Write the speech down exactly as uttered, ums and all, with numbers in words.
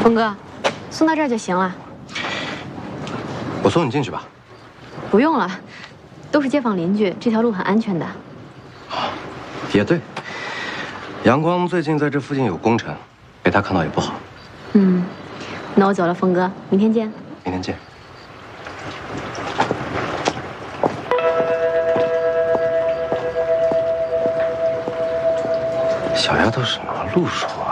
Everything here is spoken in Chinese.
峰哥，送到这儿就行了。 我送你进去吧。 不用了，都是街坊邻居，这条路很安全的。 也对，阳光最近在这附近有工程，被他看到也不好。 嗯，那我走了，峰哥，明天见。 明天见。小丫头是哪路数啊？